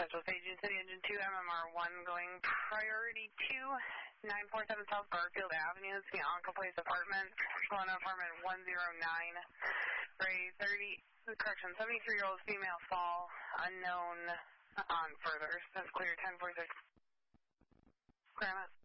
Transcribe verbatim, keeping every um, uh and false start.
Central Station City Engine two, M M R one going priority two, nine four seven South Garfield Avenue, it's the Anka Place apartment, going to apartment one oh nine, Ray thirty, correction, seventy-three-year-old female fall, unknown on further, that's clear, ten four six. Grandma.